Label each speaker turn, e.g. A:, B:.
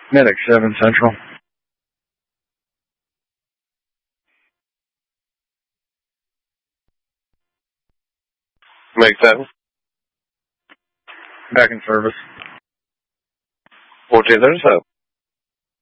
A: Medic 7 Central.
B: Medic 7.
A: Back in service.
B: 1437.